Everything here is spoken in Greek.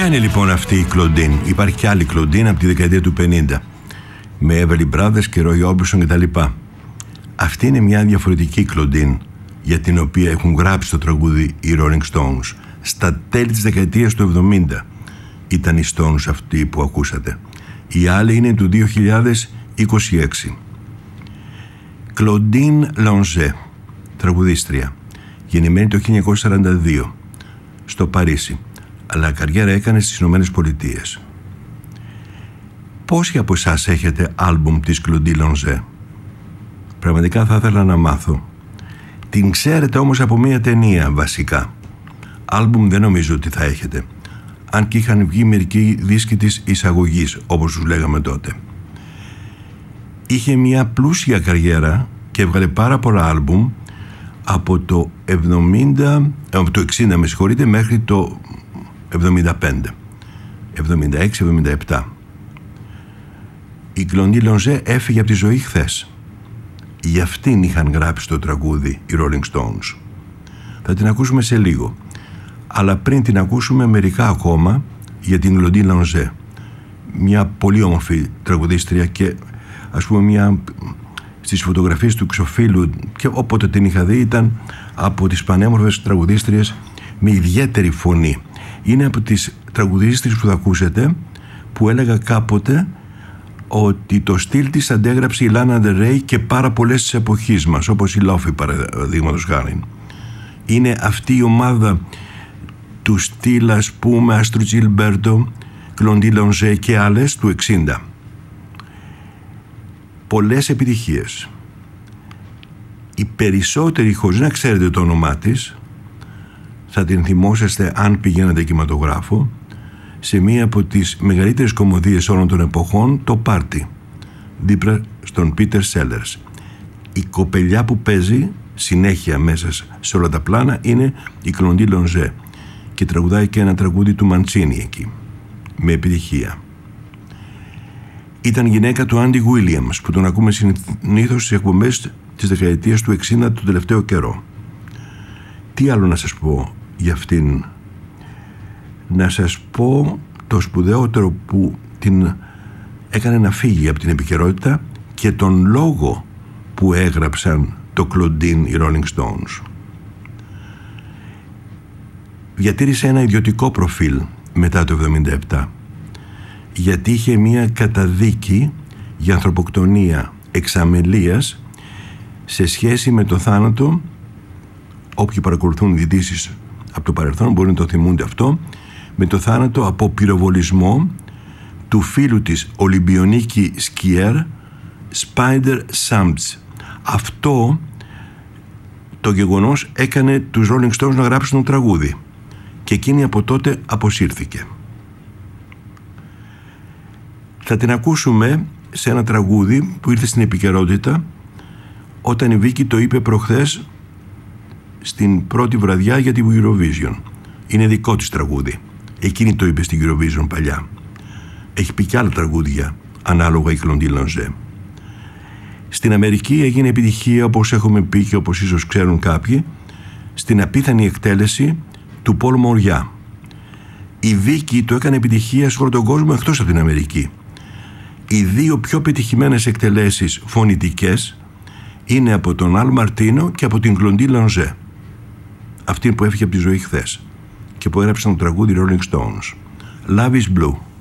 Ποια είναι λοιπόν αυτή η Κλοντίν? Υπάρχει και άλλη Κλοντίν από τη δεκαετία του 50 με Everly Brothers και Roy Orbison κτλ. Αυτή είναι μια διαφορετική Κλοντίν για την οποία έχουν γράψει το τραγούδι οι Rolling Stones. Στα τέλη της δεκαετίας του 70 ήταν οι Stones αυτοί που ακούσατε. Η άλλη είναι του 2026. Κλοντίν Λονζέ, τραγουδίστρια, γεννημένη το 1942 στο Παρίσι, αλλά καριέρα έκανε στις Ηνωμένες Πολιτείες. Πόσοι από εσάς έχετε άλμπουμ της Κλοντίν Λονζέ? Πραγματικά θα ήθελα να μάθω. Την ξέρετε όμως από μια ταινία βασικά. Άλμπουμ δεν νομίζω ότι θα έχετε, αν και είχαν βγει μερικοί δίσκοι της εισαγωγής, όπως τους λέγαμε τότε. Είχε μια πλούσια καριέρα και έβγαλε πάρα πολλά άλμπουμ από το 60 με συγχωρείτε, μέχρι το 75, 76-77. Η Κλοντίν Λονζέ έφυγε από τη ζωή χθες. Για αυτήν είχαν γράψει το τραγούδι οι Rolling Stones. Θα την ακούσουμε σε λίγο, αλλά πριν την ακούσουμε μερικά ακόμα για την Κλοντίν Λονζέ, μια πολύ όμορφη τραγουδίστρια και ας πούμε μια στις φωτογραφίες του Ξοφίλου, και όποτε την είχα δει ήταν από τις πανέμορφες τραγουδίστριες με ιδιαίτερη φωνή. Είναι από τις τραγουδίστριες που θα ακούσετε που έλεγα κάποτε ότι το στυλ της αντέγραψε η Λάνα Ντερ Ρέι και πάρα πολλές της εποχής μας, όπως η Λόφι παραδείγματος χάρη. Είναι αυτή η ομάδα του στυλ, ας πούμε, Άστρου Τζιλμπέρτο, Κλοντίν Λονζέ και άλλες του 60. Πολλές επιτυχίες. Οι περισσότεροι, χωρίς να ξέρετε το όνομά της, θα την θυμόσαστε αν πηγαίνατε κινηματογράφο, σε μία από τις μεγαλύτερες κωμωδίες όλων των εποχών, το Πάρτι, δίπλα στον Πίτερ Σέλερς. Η κοπελιά που παίζει συνέχεια μέσα σε όλα τα πλάνα είναι η Κλοντίν Λονζέ και τραγουδάει και ένα τραγούδι του Μαντσίνι εκεί, με επιτυχία. Ήταν γυναίκα του Άντι Γουίλιαμς, που τον ακούμε συνήθως στις εκπομπές της δεκαετίας του 60 το τελευταίο καιρό. Τι άλλο να σας πω για αυτήν? Να σας πω το σπουδαιότερο που την έκανε να φύγει από την επικαιρότητα και τον λόγο που έγραψαν το Κλοντίν οι Rolling Stones. Διατήρησε ένα ιδιωτικό προφίλ μετά το 1977, γιατί είχε μια καταδίκη για ανθρωποκτονία εξαμελίας σε σχέση με το θάνατο. Όποιοι παρακολουθούν ειδήσεις από το παρελθόν μπορεί να το θυμούνται αυτό, με το θάνατο από πυροβολισμό του φίλου της Ολυμπιονίκη σκιέρ Σπάιντερ Σάμπτς. Αυτό το γεγονός έκανε τους Rolling Stones να γράψουν το τραγούδι και εκείνη από τότε αποσύρθηκε. Θα την ακούσουμε σε ένα τραγούδι που ήρθε στην επικαιρότητα όταν η Βίκη το είπε προχθές στην πρώτη βραδιά για την Eurovision. Είναι δικό της τραγούδι. Εκείνη το είπε στην Eurovision παλιά. Έχει πει και άλλα τραγούδια ανάλογα η Κλοντίν Λονζέ. Στην Αμερική έγινε επιτυχία, όπως έχουμε πει και όπως ίσως ξέρουν κάποιοι, στην απίθανη εκτέλεση του Πολ Μοριά. Η Βίκη το έκανε επιτυχία σε όλο τον κόσμο εκτός από την Αμερική. Οι δύο πιο πετυχημένες εκτελέσεις φωνητικές είναι από τον Αλ Μαρτίνο και από την Κλοντίν Λονζέ, αυτή που έφυγε από τη ζωή χθες και που έγραψαν το τραγούδι Rolling Stones. Love is Blue.